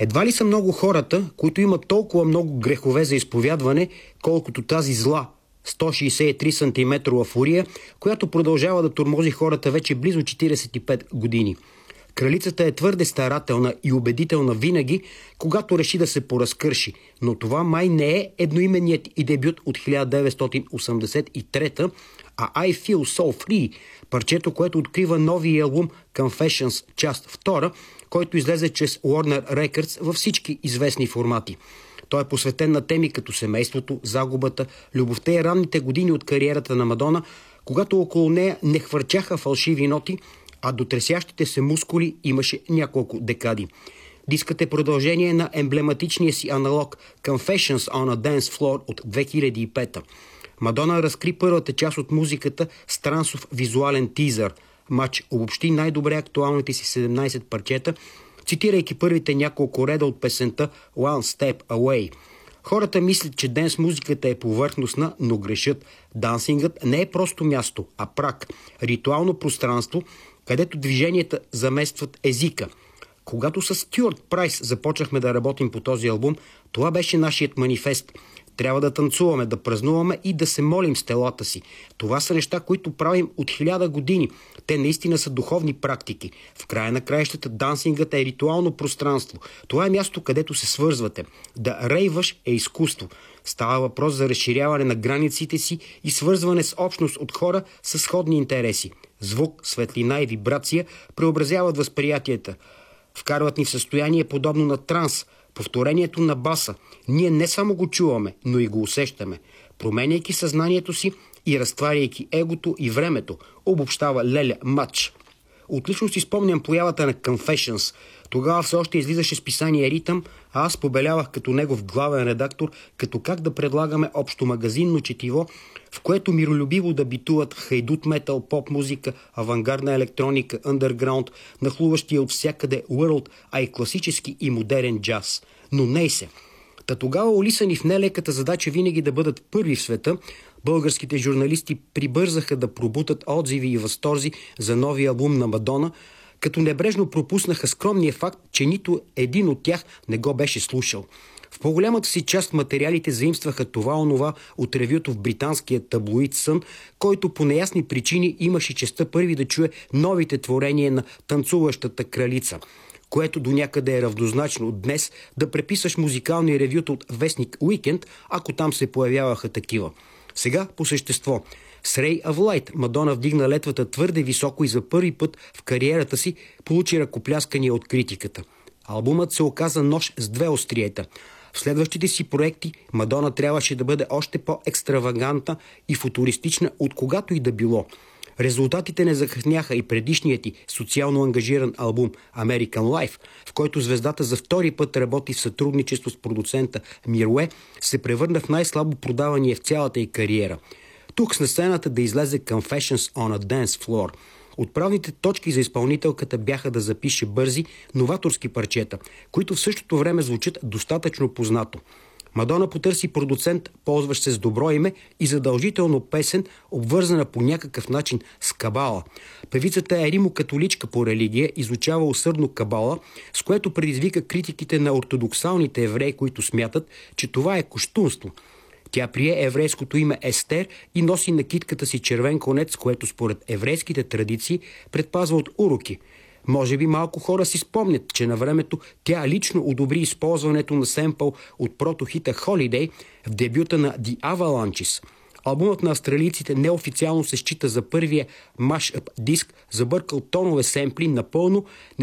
Едва ли са много хората, които имат толкова много грехове за изповядване, колкото тази зла 163 см фурия, която продължава да тормози хората вече близо 45 години. Кралицата е твърде старателна и убедителна винаги, когато реши да се поразкърши, но това май не е едноименният и дебют от 1983, а I Feel So Free, парчето, което открива новия албум Confessions, част 2, който излезе чрез Warner Records във всички известни формати. Той е посветен на теми като семейството, загубата, любовта и ранните години от кариерата на Мадона, когато около нея не хвърчаха фалшиви ноти, а до тресящите се мускули имаше няколко декади. Дискът е продължение на емблематичния си аналог Confessions on a Dance Floor от 2005. Мадона разкри първата част от музиката с трансов визуален тизър. Мач обобщи най-добре актуалните си 17 парчета, цитирайки първите няколко реда от песента One Step Away. Хората мислят, че денс музиката е повърхностна, но грешат. Дансингът не е просто място, а прак, ритуално пространство, където движенията заместват езика. Когато с Стюарт Прайс започнахме да работим по този албум, това беше нашият манифест. Трябва да танцуваме, да празнуваме и да се молим с телата си. Това са неща, които правим от 1000 години. Те наистина са духовни практики. В края на краищата дансингът е ритуално пространство. Това е място, където се свързвате. Да рейваш е изкуство. Става въпрос за разширяване на границите си и свързване с общност от хора с сходни интереси. Звук, светлина и вибрация преобразяват възприятията. Вкарват ни в състояние подобно на транс, повторението на баса. Ние не само го чуваме, но и го усещаме. Променяйки съзнанието си и разтваряйки егото и времето, обобщава Леля Мач. Отлично си спомням появата на Confessions. Тогава все още излизаше списание Ритъм, а аз побелявах като негов главен редактор, като как да предлагаме общо магазинно четиво, в което миролюбиво да битуват хайдут метал, поп музика, авангардна електроника, андерграунд, нахлуващия от всякъде world, а и класически и модерен джаз. Но ней се. Та тогава, улисани в нелеката задача винаги да бъдат първи в света, българските журналисти прибързаха да пробутат отзиви и възторзи за новия албум на Мадона, като небрежно пропуснаха скромния факт, че нито един от тях не го беше слушал. В по-голямата си част материалите заимстваха това-онова от ревюто в британския таблоид Сън, който по неясни причини имаше честта първи да чуе новите творения на танцуващата кралица, което до някъде е равнозначно днес да преписаш музикални ревюта от вестник Уикенд, ако там се появяваха такива. Сега по същество. С Ray of Light Мадона вдигна летвата твърде високо и за първи път в кариерата си получи ръкопляскания от критиката. Албумът се оказа нож с две остриета. В следващите си проекти Мадона трябваше да бъде още по-екстравагантна и футуристична от когато и да било. Резултатите не закъсняха и предишният ти социално ангажиран албум American Life, в който звездата за втори път работи в сътрудничество с продуцента Мируе, се превърна в най-слабо продавания в цялата й кариера. Тук на сцената да излезе Confessions on a Dance Floor. Отправните точки за изпълнителката бяха да запише бързи, новаторски парчета, които в същото време звучат достатъчно познато. Мадона потърси продуцент, ползващ се с добро име и задължително песен, обвързана по някакъв начин с кабала. Певицата е римокатоличка по религия, изучава усърдно кабала, с което предизвика критиките на ортодоксалните евреи, които смятат, че това е кощунство. Тя прие еврейското име Естер и носи на китката си червен конец, което според еврейските традиции предпазва от уроки. Може би малко хора си спомнят, че на времето тя лично одобри използването на семпъл от протохита Holiday в дебюта на The Avalanches. Албумът на австралийците неофициално се счита за първия маsh-up диск, забъркал тонове семпли напълно